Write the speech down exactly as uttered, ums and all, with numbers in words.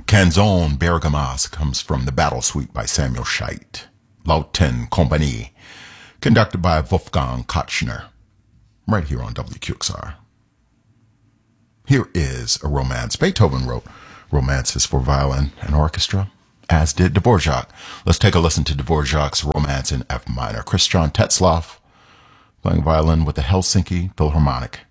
Canzone Bergamasque comes from the Battle Suite by Samuel Scheidt. Lauten Compagnie, conducted by Wolfgang Kotchner, right here on W Q X R. Here is a romance. Beethoven wrote romances for violin and orchestra, as did Dvorak. Let's take a listen to Dvorak's Romance in F minor. Christian Tetzlaff playing violin with the Helsinki Philharmonic.